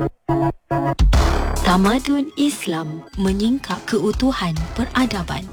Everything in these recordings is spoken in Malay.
Tamadun Islam menyingkap keutuhan peradaban.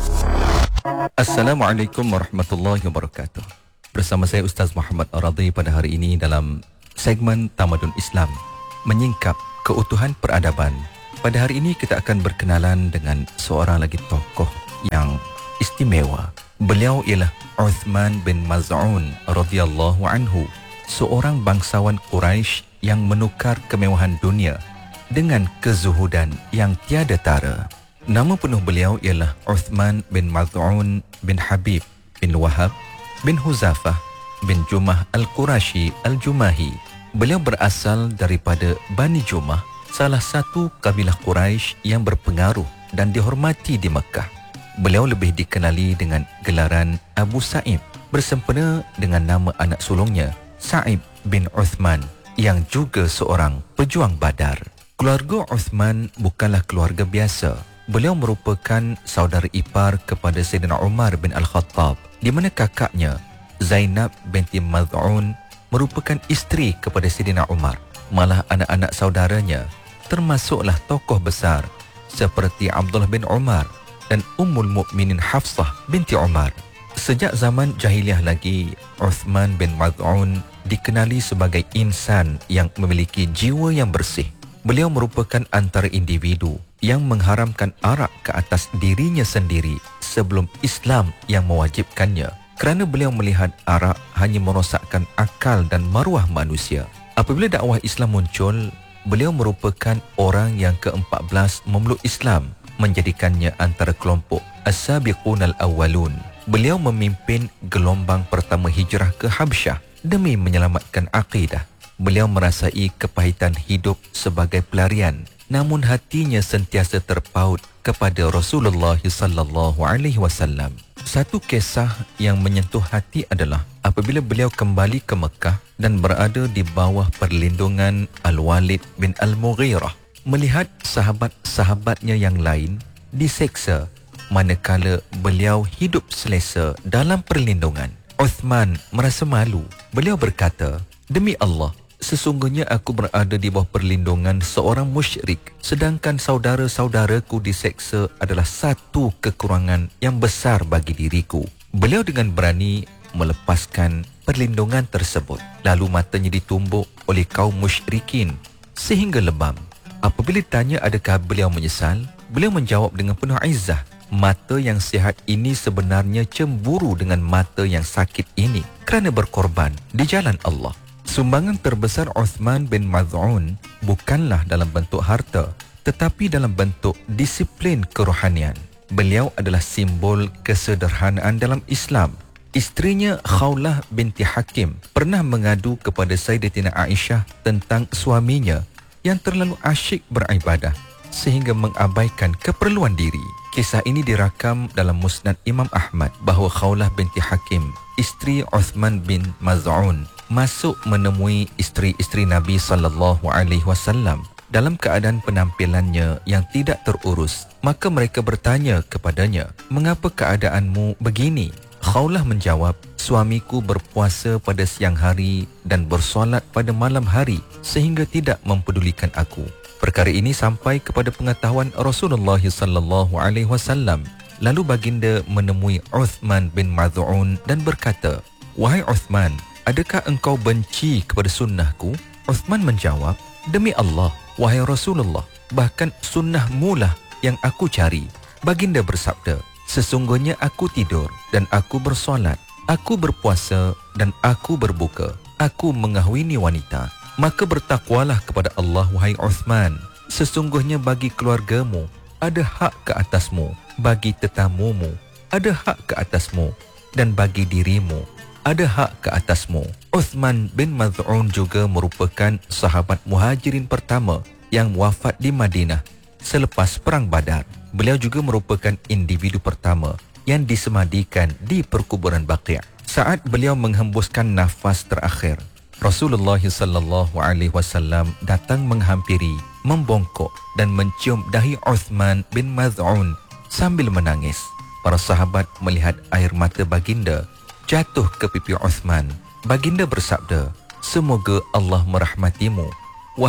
Assalamualaikum warahmatullahi wabarakatuh. Bersama saya Ustaz Muhammad Ar-Radhi pada hari ini dalam segmen Tamadun Islam menyingkap keutuhan peradaban. Pada hari ini kita akan berkenalan dengan seorang lagi tokoh yang istimewa. Beliau ialah Uthman bin Maz'un radhiyallahu anhu, seorang bangsawan Quraisy yang menukar kemewahan dunia dengan kezuhudan yang tiada tara. Nama penuh beliau ialah Uthman bin Maz'un bin Habib bin Wahab bin Huzafah bin Jumah Al-Qurashi Al-Jumahi. Beliau berasal daripada Bani Jumah, salah satu kabilah Quraisy yang berpengaruh dan dihormati di Mekah. Beliau lebih dikenali dengan gelaran Abu Sa'ib bersempena dengan nama anak sulungnya Sa'ib bin Uthman yang juga seorang pejuang Badar. Keluarga Uthman bukanlah keluarga biasa. Beliau merupakan saudara ipar kepada Sayyidina Umar bin Al-Khattab, di mana kakaknya Zainab binti Maz'un merupakan isteri kepada Sayyidina Umar. Malah anak-anak saudaranya termasuklah tokoh besar seperti Abdullah bin Umar dan Ummul Mukminin Hafsah binti Umar. Sejak zaman jahiliah lagi, Uthman bin Maz'un dikenali sebagai insan yang memiliki jiwa yang bersih. Beliau merupakan antara individu yang mengharamkan arak ke atas dirinya sendiri sebelum Islam yang mewajibkannya, kerana beliau melihat arak hanya merosakkan akal dan maruah manusia. Apabila dakwah Islam muncul, beliau merupakan orang yang ke-14 memeluk Islam, menjadikannya antara kelompok As-Sabiqun Al-Awwalun. Beliau memimpin gelombang pertama hijrah ke Habsyah demi menyelamatkan akidah. Beliau merasai kepahitan hidup sebagai pelarian, namun hatinya sentiasa terpaut kepada Rasulullah sallallahu alaihi wasallam. Satu kisah yang menyentuh hati adalah apabila beliau kembali ke Mekah dan berada di bawah perlindungan Al-Walid bin Al-Mughirah, melihat sahabat-sahabatnya yang lain diseksa manakala beliau hidup selesa dalam perlindungan. Uthman merasa malu. Beliau berkata, "Demi Allah, sesungguhnya aku berada di bawah perlindungan seorang musyrik, sedangkan saudara-saudaraku diseksa adalah satu kekurangan yang besar bagi diriku." Beliau dengan berani melepaskan perlindungan tersebut. Lalu matanya ditumbuk oleh kaum musyrikin sehingga lebam. Apabila ditanya adakah beliau menyesal, beliau menjawab dengan penuh izzah, "Mata yang sihat ini sebenarnya cemburu dengan mata yang sakit ini kerana berkorban di jalan Allah." Sumbangan terbesar Uthman bin Maz'un bukanlah dalam bentuk harta, tetapi dalam bentuk disiplin kerohanian. Beliau adalah simbol kesederhanaan dalam Islam. Isterinya Khawlah binti Hakim pernah mengadu kepada Sayyidatina Aisyah tentang suaminya yang terlalu asyik beribadah sehingga mengabaikan keperluan diri. Kisah ini dirakam dalam Musnad Imam Ahmad bahawa Khawlah binti Hakim, isteri Uthman bin Maz'un, masuk menemui isteri-isteri Nabi sallallahu alaihi wasallam dalam keadaan penampilannya yang tidak terurus. Maka mereka bertanya kepadanya, "Mengapa keadaanmu begini?" Khawlah menjawab, "Suamiku berpuasa pada siang hari dan bersolat pada malam hari sehingga tidak mempedulikan aku." Perkara ini sampai kepada pengetahuan Rasulullah sallallahu alaihi wasallam. Lalu baginda menemui Uthman bin Maz'un dan berkata, "Wahai Uthman, adakah engkau benci kepada sunnahku?" Uthman menjawab, "Demi Allah, wahai Rasulullah, bahkan sunnahmu lah yang aku cari." Baginda bersabda, "Sesungguhnya aku tidur dan aku bersolat, aku berpuasa dan aku berbuka, aku mengahwini wanita. Maka bertakwalah kepada Allah, wahai Uthman. Sesungguhnya bagi keluargamu ada hak ke atasmu, bagi tetamumu ada hak ke atasmu, dan bagi dirimu ada hak ke atasmu." Uthman bin Maz'un juga merupakan sahabat muhajirin pertama yang wafat di Madinah selepas Perang Badar. Beliau juga merupakan individu pertama yang disemadikan di perkuburan Baqi'. Saat beliau menghembuskan nafas terakhir, Rasulullah sallallahu alaihi wasallam datang menghampiri, membongkok dan mencium dahi Uthman bin Maz'un sambil menangis. Para sahabat melihat air mata baginda jatuh ke pipi Uthman. Baginda bersabda, "Semoga Allah merahmatimu, wahai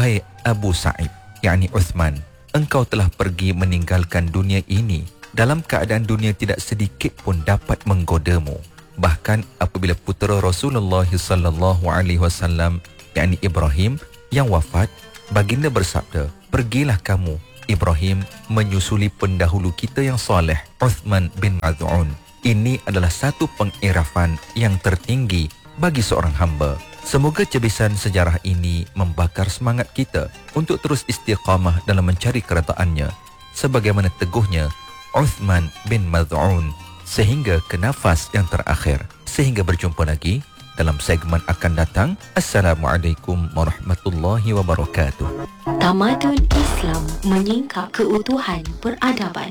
Abu Sa'ib, yakni Uthman, engkau telah pergi meninggalkan dunia ini dalam keadaan dunia tidak sedikit pun dapat menggodamu. Bahkan apabila putera Rasulullah sallallahu alaihi wasallam, yakni Ibrahim, yang wafat, baginda bersabda, pergilah kamu, Ibrahim, menyusuli pendahulu kita yang soleh, Uthman bin Maz'un. Ini adalah satu pengirafan yang tertinggi bagi seorang hamba. Semoga cebisan sejarah ini membakar semangat kita untuk terus istiqamah dalam mencari keretaannya, sebagaimana teguhnya Uthman bin Maz'un sehingga ke nafas yang terakhir. Sehingga berjumpa lagi dalam segmen akan datang. Assalamualaikum warahmatullahi wabarakatuh. Tamadun Islam menyingkap keutuhan peradaban.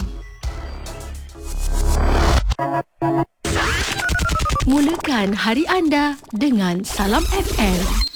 Mulakan hari anda dengan Salam FM.